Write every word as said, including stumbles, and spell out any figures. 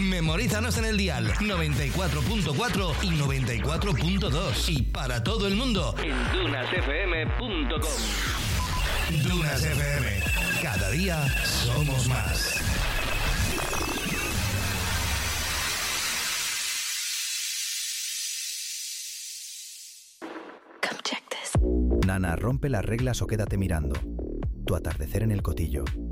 Memorízanos en el dial noventa y cuatro punto cuatro y noventa y cuatro punto dos. Y para todo el mundo en dunas f m punto com. Dunas F M. Cada día somos más. Nana, rompe las reglas o quédate mirando. Tu atardecer en el Cotillo.